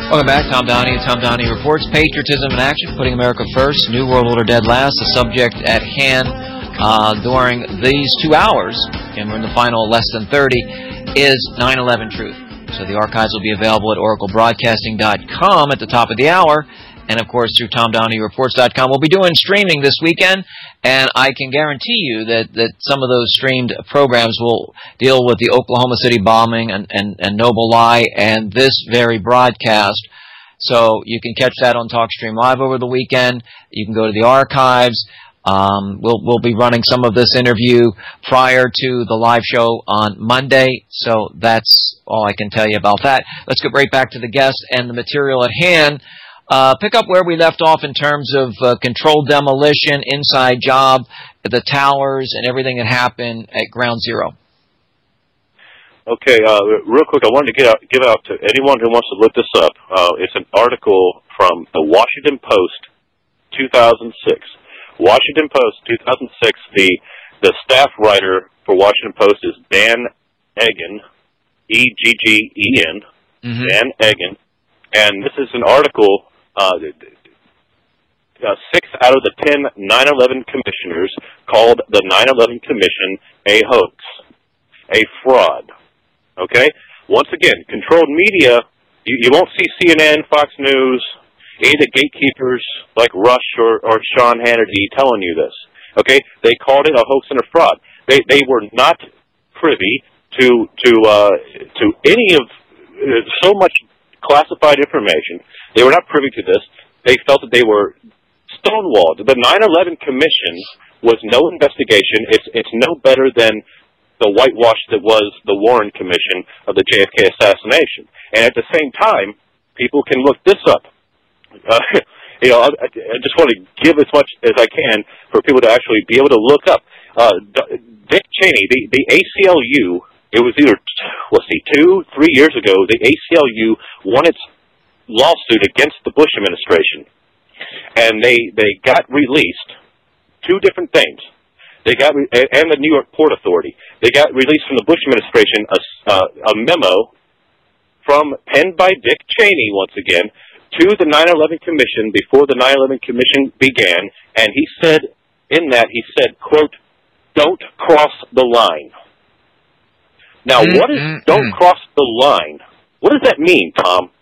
Welcome back. Tom Downey and Tom Downey Reports. Patriotism in action, putting America first, New World Order dead last. The subject at hand during these 2 hours, and we're in the final less than 30, is 9/11 Truth. So the archives will be available at oraclebroadcasting.com at the top of the hour, and of course through TomDowneyReports.com. We'll be doing streaming this weekend, and I can guarantee you that some of those streamed programs will deal with the Oklahoma City bombing and Noble Lie and this very broadcast. So you can catch that on TalkStream Live over the weekend. You can go to the archives. We'll be running some of this interview prior to the live show on Monday, so that's all I can tell you about that. Let's get right back to the guest and the material at hand. Pick up where we left off in terms of controlled demolition, inside job, the towers, and everything that happened at Ground Zero. Okay, real quick, I wanted to give out to anyone who wants to look this up. It's an article from the Washington Post, 2006. Washington Post, 2006. The staff writer for Washington Post is Dan Egan, E-G-G-E-N, Dan Egan. And this is an article, 6 out of the 10 9/11 commissioners called the 9/11 Commission a hoax, a fraud. Okay? Once again, controlled media, you won't see CNN, Fox News, any of the gatekeepers like Rush or Sean Hannity telling you this. Okay? They called it a hoax and a fraud. They were not privy to any of so much classified information. They were not privy to this. They felt that they were stonewalled. The 9/11 Commission was no investigation. It's no better than the whitewash that was the Warren Commission of the JFK assassination. And at the same time, people can look this up. I just want to give as much as I can for people to actually be able to look up. Dick Cheney, the ACLU, it was either, 2-3 years ago, the ACLU won its lawsuit against the Bush administration. And they got released. Two different things. And the New York Port Authority. They got released from the Bush administration a memo penned by Dick Cheney, once again, to the 9/11 Commission before the 9/11 Commission began. And he said, quote, "Don't cross the line." Now, what is "don't cross the line"? What does that mean, Tom?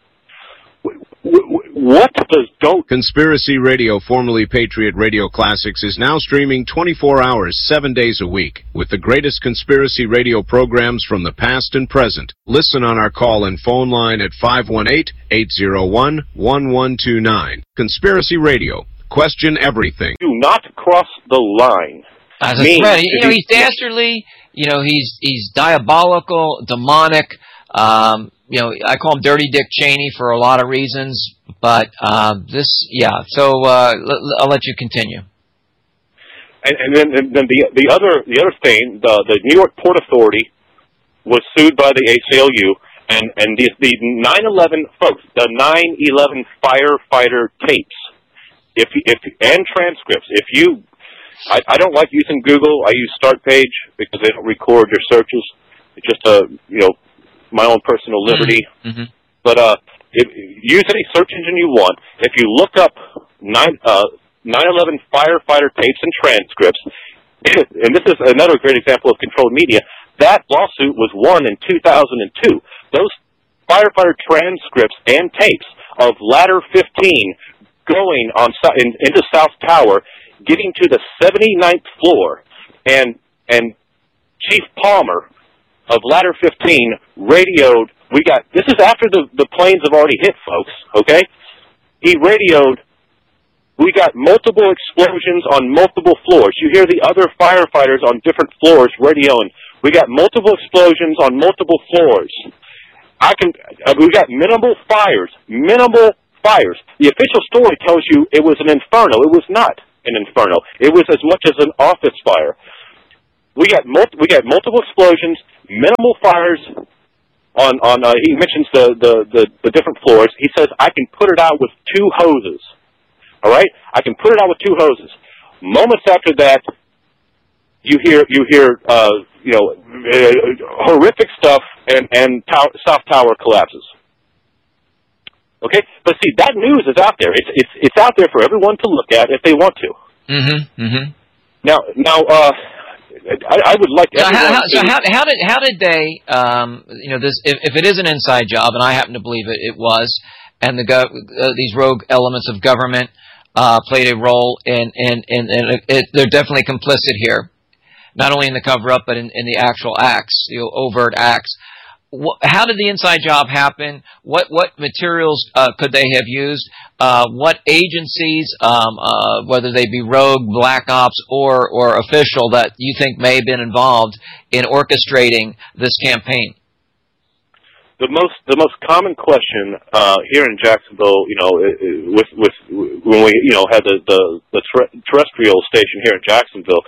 What does "don't"? Conspiracy Radio, formerly Patriot Radio Classics, is now streaming 24 hours, 7 days a week, with the greatest conspiracy radio programs from the past and present. Listen on our call and phone line at 518-801-1129. Conspiracy Radio. Question everything. Do not cross the line. As a threat. He's dastardly. He's diabolical, demonic. I call him Dirty Dick Cheney for a lot of reasons, but So I'll let you continue. And then the other thing, the New York Port Authority was sued by the ACLU, and the 9/11 folks, the 9/11 firefighter tapes, and transcripts. I don't like using Google. I use StartPage because they don't record your searches. It's just my own personal liberty. But use any search engine you want. If you look up 9/11 firefighter tapes and transcripts, and this is another great example of controlled media, that lawsuit was won in 2002. Those firefighter transcripts and tapes of Ladder 15 going into South Tower, getting to the 79th floor, and Chief Palmer of Ladder 15 radioed, this is after the planes have already hit, folks, okay? He radioed, we got multiple explosions on multiple floors. You hear the other firefighters on different floors radioing, we got multiple explosions on multiple floors. We got minimal fires. The official story tells you it was an inferno. It was not an inferno. It was as much as an office fire. We got multiple explosions, minimal fires on he mentions the different floors. He says, I can put it out with 2 hoses. All right? I can put it out with 2 hoses. Moments after that, you hear horrific stuff, and South Tower collapses. Okay, but see, that news is out there. It's out there for everyone to look at if they want to. Mm-hmm. Mm-hmm. Now, I would like everyone how did they this if it is an inside job, and I happen to believe it was, and these rogue elements of government played a role in they're definitely complicit here, not only in the cover up but in the actual acts, the overt acts. How did the inside job happen? What materials could they have used? What agencies, whether they be rogue, black ops, or official, that you think may have been involved in orchestrating this campaign? The most common question here in Jacksonville, with when we had the terrestrial station here in Jacksonville,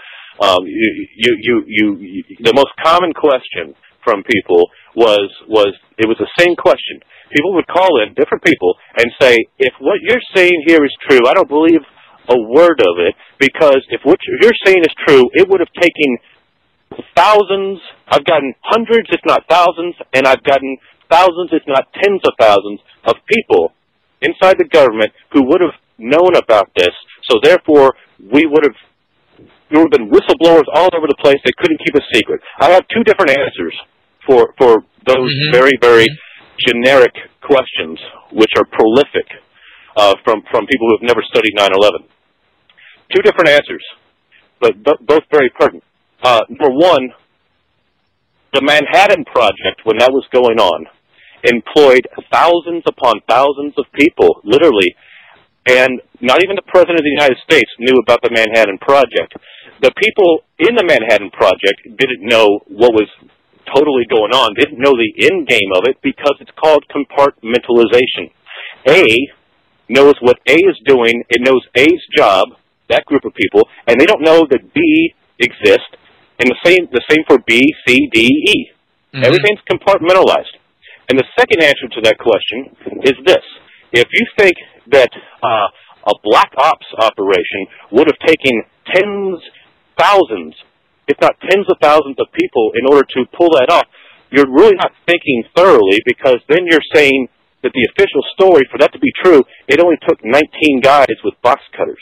the most common question from people was the same question. People would call in, different people, and say, if what you're saying here is true, I don't believe a word of it, because if what you're saying is true, it would have taken thousands, I've gotten hundreds, if not thousands, and I've gotten thousands, if not tens of thousands, of people inside the government who would have known about this, so therefore there would have been whistleblowers all over the place that couldn't keep a secret. I have two different answers for those very, very generic questions, which are prolific from people who have never studied 9/11. Two different answers, but both very pertinent. Number one, the Manhattan Project, when that was going on, employed thousands upon thousands of people, literally, and not even the President of the United States knew about the Manhattan Project. The people in the Manhattan Project didn't know what was totally going on, didn't know the end game of it, because it's called compartmentalization. A knows what A is doing, it knows A's job, that group of people, and they don't know that B exists, and the same for B, C, D, E. Mm-hmm. Everything's compartmentalized. And the second answer to that question is this. If you think that a black ops operation would have taken thousands, if not tens of thousands of people in order to pull that off, you're really not thinking thoroughly, because then you're saying that the official story, for that to be true, it only took 19 guys with box cutters.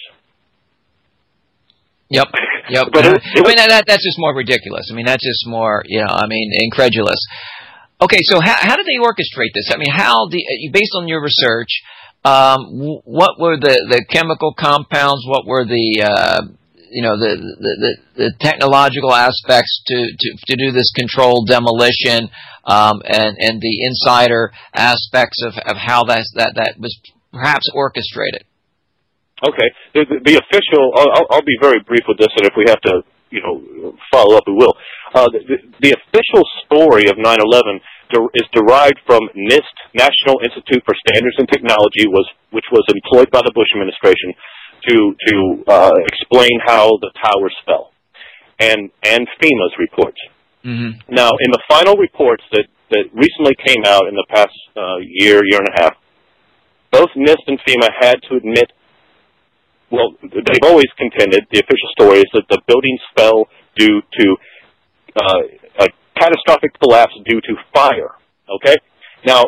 Yep. But that's just more ridiculous. I mean, that's just more, incredulous. Okay, so how did they orchestrate this? I mean, based on your research, what were the chemical compounds? What were the technological aspects to do this controlled demolition, and the insider aspects of how that was perhaps orchestrated? Okay, the official. I'll be very brief with this, and if we have to, follow up, we will. The official story of 9/11 is derived from NIST, National Institute for Standards and Technology, which was employed by the Bush administration to explain how the towers fell, and FEMA's reports. Mm-hmm. Now, in the final reports that recently came out in the past year and a half, both NIST and FEMA had to admit, well, they've always contended, the official story is that the buildings fell due to a catastrophic collapse due to fire. Okay? Now,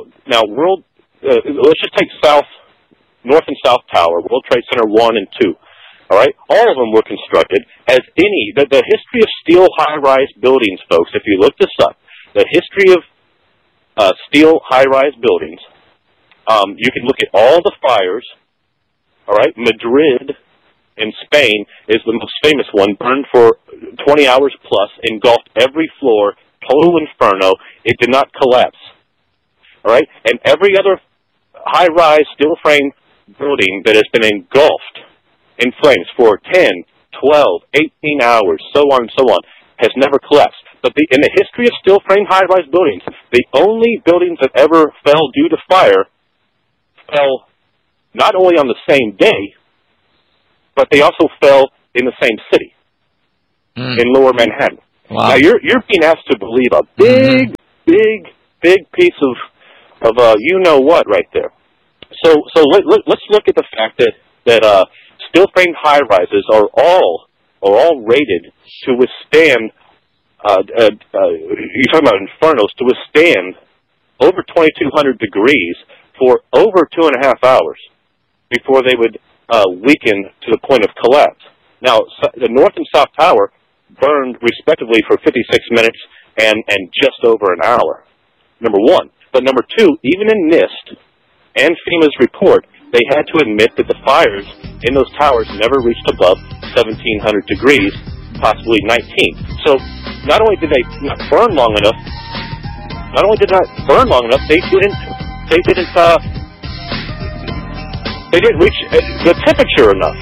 let's just take North and South Tower, World Trade Center 1 and 2. All right? All of them were constructed as the history of steel high-rise buildings, folks, if you look this up, the history of steel high-rise buildings, you can look at all the fires. All right? Madrid in Spain is the most famous one, burned for 20 hours plus, engulfed every floor, total inferno. It did not collapse. All right? And every other high-rise steel frame building that has been engulfed in flames for 10, 12, 18 hours, so on and so on, has never collapsed. But in the history of steel frame high-rise buildings, the only buildings that ever fell due to fire fell not only on the same day, but they also fell in the same city, in Lower Manhattan. Wow. Now you're being asked to believe a big piece of you-know-what right there. So let's look at the fact that steel frame high-rises are all rated to withstand. You're talking about infernos, to withstand over 2,200 degrees for over 2.5 hours before they would weaken to the point of collapse. Now, the North and South Tower burned respectively for 56 minutes and just over an hour, number one. But number two, even in NIST and FEMA's report, they had to admit that the fires in those towers never reached above 1,700 degrees, possibly 19. So not only did they not burn long enough, they didn't reach the temperature enough.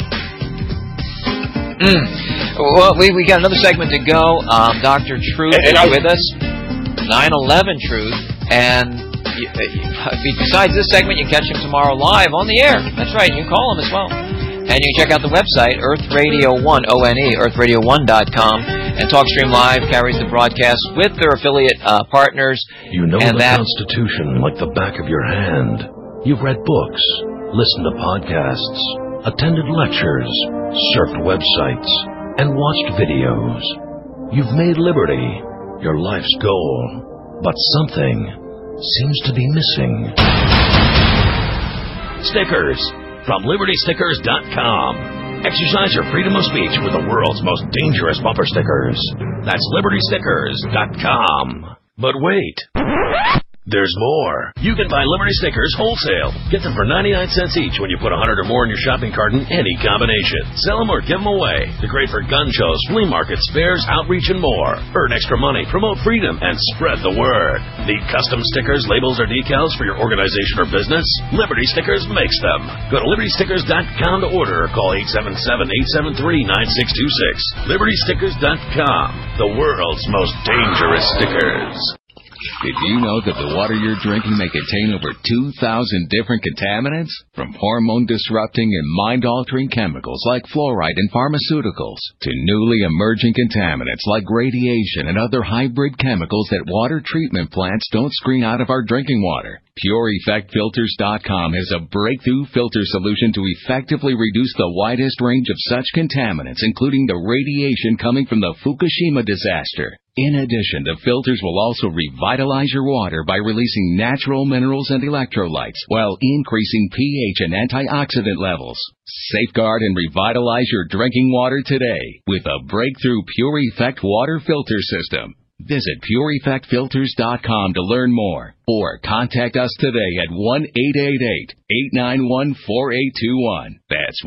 Well, we got another segment to go. Dr. Truth is with us, 9/11 Truth, and besides this segment, you can catch him tomorrow live on the air. That's right, you can call him as well. And you can check out the website, Earth Radio 1, O-N-E, earthradio1.com, and TalkStream Live carries the broadcast with their affiliate partners. You know the Constitution like the back of your hand. You've read books, listened to podcasts, attended lectures, surfed websites, and watched videos. You've made liberty your life's goal, but something seems to be missing. Stickers from LibertyStickers.com. Exercise your freedom of speech with the world's most dangerous bumper stickers. That's LibertyStickers.com. But wait. There's more. You can buy Liberty Stickers wholesale. Get them for 99 cents each when you put 100 or more in your shopping cart in any combination. Sell them or give them away. They're great for gun shows, flea markets, fairs, outreach, and more. Earn extra money, promote freedom, and spread the word. Need custom stickers, labels, or decals for your organization or business? Liberty Stickers makes them. Go to LibertyStickers.com to order or call 877-873-9626. LibertyStickers.com. The world's most dangerous stickers. Did you know that the water you're drinking may contain over 2,000 different contaminants? From hormone-disrupting and mind-altering chemicals like fluoride in pharmaceuticals to newly emerging contaminants like radiation and other hybrid chemicals that water treatment plants don't screen out of our drinking water. PureEffectFilters.com has a breakthrough filter solution to effectively reduce the widest range of such contaminants, including the radiation coming from the Fukushima disaster. In addition, the filters will also revitalize your water by releasing natural minerals and electrolytes while increasing pH and antioxidant levels. Safeguard and revitalize your drinking water today with a breakthrough Pure Effect water filter system. Visit PureEffectFilters.com to learn more or contact us today at 1-888-891-4821. That's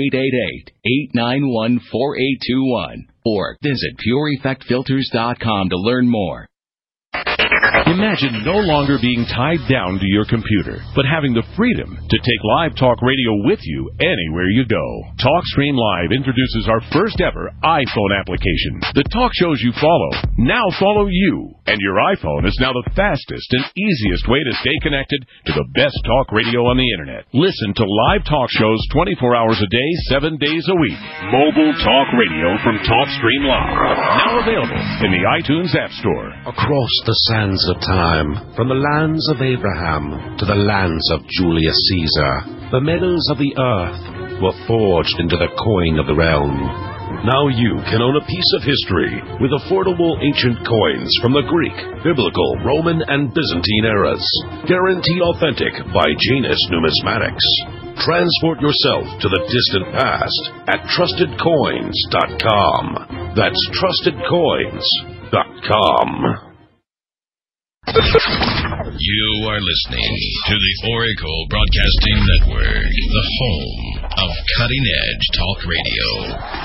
1-888-891-4821. Or visit PureEffectFilters.com to learn more. Imagine no longer being tied down to your computer, but having the freedom to take live talk radio with you anywhere you go. TalkStream Live introduces our first ever iPhone application. The talk shows you follow now follow you, and your iPhone is now the fastest and easiest way to stay connected to the best talk radio on the internet. Listen to live talk shows 24 hours a day, 7 days a week. Mobile talk radio from TalkStream Live. Now available in the iTunes App Store. Across the sands of time, from the lands of Abraham to the lands of Julius Caesar, the metals of the earth were forged into the coin of the realm. Now you can own a piece of history with affordable ancient coins from the Greek, Biblical, Roman, and Byzantine eras. Guaranteed authentic by Janus Numismatics. Transport yourself to the distant past at TrustedCoins.com. That's TrustedCoins.com. You are listening to the Oracle Broadcasting Network, the home of cutting-edge talk radio.